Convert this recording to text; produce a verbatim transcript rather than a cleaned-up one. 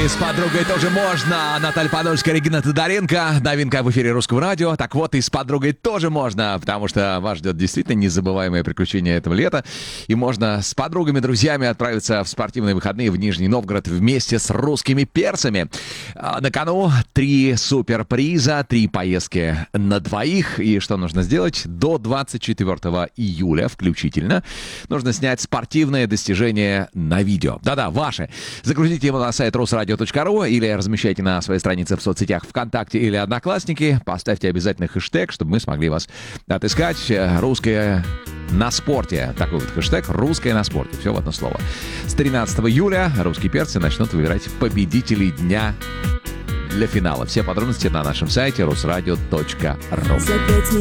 с подругой тоже можно. Наталья Подольская, Регина Тодоренко. Новинка в эфире Русского радио. Так вот, и с подругой тоже можно, потому что вас ждет действительно незабываемое приключение этого лета. И можно с подругами, друзьями отправиться в спортивные выходные в Нижний Новгород вместе с русскими перцами. На кону три суперприза, три поездки на двоих. И что нужно сделать? До двадцать четвёртого июля включительно нужно снять спортивное достижение на видео. Да-да, ваше. Загрузите его на сайт русрадио точка ру или размещайте на своей странице в соцсетях ВКонтакте или Одноклассники. Поставьте обязательно хэштег, чтобы мы смогли вас отыскать. «Русское на спорте». Такой вот хэштег «Русское на спорте». Все в одно слово. С тринадцатого июля русские перцы начнут выбирать победителей дня для финала. Все подробности на нашем сайте русрадио точка ру.